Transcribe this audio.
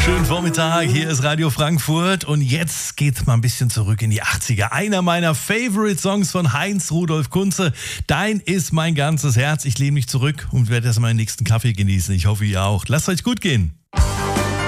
Schönen Vormittag, hier ist Radio Frankfurt und jetzt geht's mal ein bisschen zurück in die 80er. Einer meiner Favorite-Songs von Heinz Rudolf Kunze. Dein ist mein ganzes Herz. Ich lehne mich zurück und werde erst mal den nächsten Kaffee genießen. Ich hoffe, ihr auch. Lasst euch gut gehen.